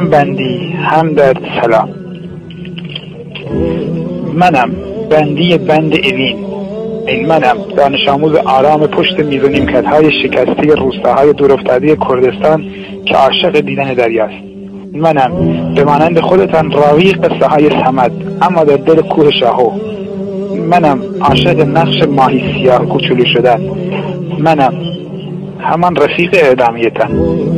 هم بندی هم در سلام. منم بندی بند اوین، این منم دانش آموز آرام پشت میز و نیمکت‌های شکسته روستاهای دورافتاده کردستان که عاشق دیدن دریاست. منم به مانند خودتان راوی قصه های صمد اما در دل کوه شاهو. منم عاشق نقش ماهی سیاه کوچولو شدن. منم همان رفیق اعدامیتان.